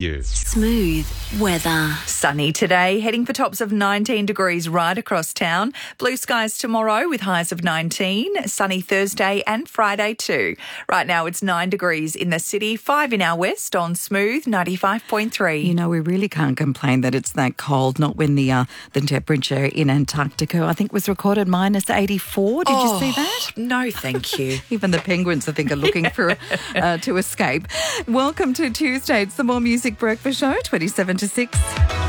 you. Smooth weather. Sunny today, heading for tops of 19 degrees right across town. Blue skies tomorrow with highs of 19. Sunny Thursday and Friday too. Right now it's 9 degrees in the city, 5 in our west on Smooth 95.3. You know, we really can't complain that it's that cold, not when the temperature in Antarctica, I think, was recorded minus 84. Did you see that? No, thank you. Even the penguins, I think, are looking for to escape. Welcome to Tuesday. It's the More Music Breakfast Show, 27 to 6.